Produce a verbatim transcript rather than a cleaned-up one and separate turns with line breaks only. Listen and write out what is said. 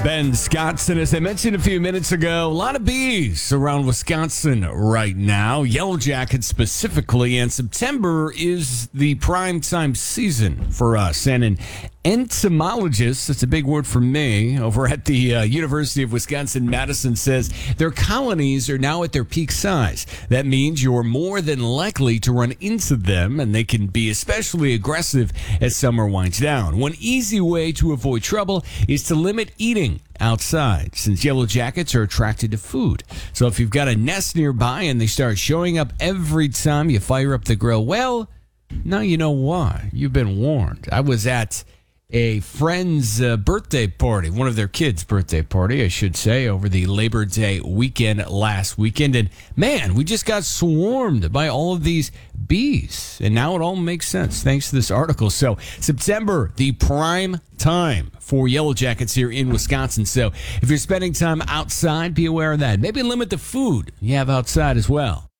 Ben Scottson, as I mentioned a few minutes ago, a lot of bees around Wisconsin right now, Yellow Jackets specifically, and September is the prime time season for us. And an entomologist, that's a big word for me, over at the uh, University of Wisconsin-Madison says their colonies are now at their peak size. That means you're more than likely to run into them, and they can be especially aggressive as summer winds down. One easy way to avoid trouble is to limit eating outside, since yellow jackets are attracted to food. So if you've got a nest nearby and they start showing up every time you fire up the grill, well, now you know why. You've been warned. I was at a friend's uh, birthday party, one of their kids' birthday party, I should say, over the Labor Day weekend last weekend. And man, we just got swarmed by all of these bees. And now it all makes sense thanks to this article. So September, the prime time for yellow jackets here in Wisconsin. So if you're spending time outside, be aware of that. Maybe limit the food you have outside as well.